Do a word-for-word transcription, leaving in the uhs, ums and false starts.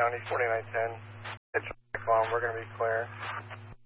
County, forty-nine ten. It's on, we're going to be clear.